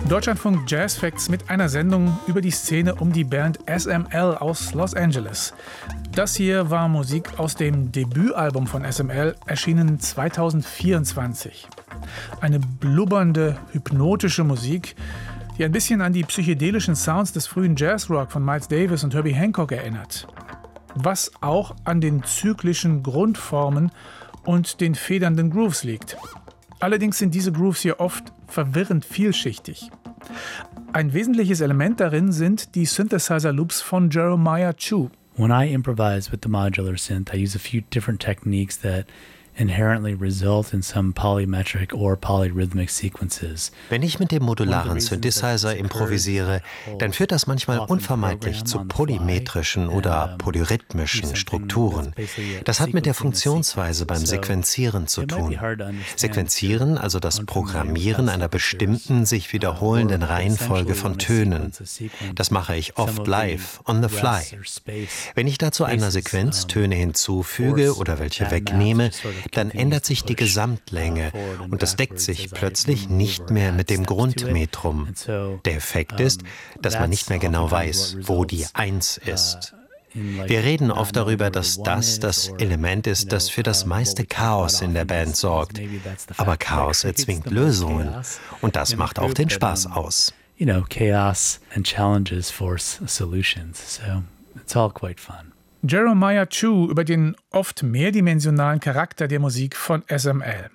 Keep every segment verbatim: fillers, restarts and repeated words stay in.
Deutschlandfunk Jazz Facts mit einer Sendung über die Szene um die Band S M L aus Los Angeles. Das hier war Musik aus dem Debütalbum von S M L, erschienen zweitausendvierundzwanzig. Eine blubbernde, hypnotische Musik, die ein bisschen an die psychedelischen Sounds des frühen Jazzrock von Miles Davis und Herbie Hancock erinnert. Was auch an den zyklischen Grundformen und den federnden Grooves liegt. Allerdings sind diese Grooves hier oft verwirrend vielschichtig. Ein wesentliches Element darin sind die Synthesizer-Loops von Jeremiah Chu. When I improvise with the modular synth, I use a few different techniques that inherently result in some polymetric or polyrhythmic sequences. Wenn ich mit dem modularen Synthesizer improvisiere, dann führt das manchmal unvermeidlich zu polymetrischen oder polyrhythmischen Strukturen. Das hat mit der Funktionsweise beim Sequenzieren zu tun. Sequenzieren, also das Programmieren einer bestimmten, sich wiederholenden Reihenfolge von Tönen. Das mache ich oft live, on the fly. Wenn ich dazu einer Sequenz Töne hinzufüge oder welche wegnehme, dann ändert sich die Gesamtlänge und es deckt sich plötzlich nicht mehr mit dem Grundmetrum. Der Effekt ist, dass man nicht mehr genau weiß, wo die Eins ist. Wir reden oft darüber, dass das das Element ist, das für das meiste Chaos in der Band sorgt. Aber Chaos erzwingt Lösungen und das macht auch den Spaß aus. You know, chaos and challenges force solutions, so it's all quite fun. Jeremiah Chu über den oft mehrdimensionalen Charakter der Musik von S M L.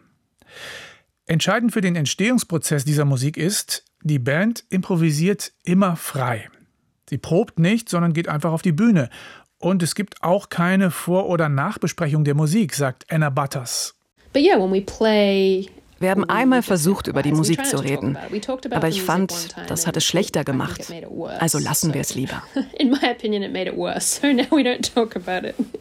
Entscheidend für den Entstehungsprozess dieser Musik ist, die Band improvisiert immer frei. Sie probt nicht, sondern geht einfach auf die Bühne. Und es gibt auch keine Vor- oder Nachbesprechung der Musik, sagt Anna Butters. But yeah, when we play Wir haben einmal versucht, über die Musik zu reden, aber ich fand, das hat es schlechter gemacht. Also lassen wir es lieber. In my opinion, it made it worse. So now we don't talk about it.